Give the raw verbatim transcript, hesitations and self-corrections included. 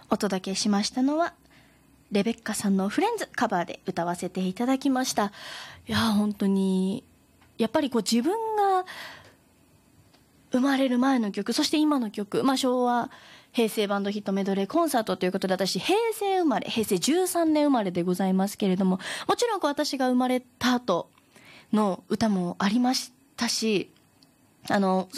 お届けしましたのはレベッカさんのフレンズカバーで歌わせていただきました。いや本当にやっぱりこう自分が生まれる前の曲、そして今の曲、まあ、昭和平成バンドヒットメドレーコンサートということで、私平成生まれ、平成じゅうさんねん生まれでございますけれども、もちろんこう私が生まれた後の歌もありましたし、あの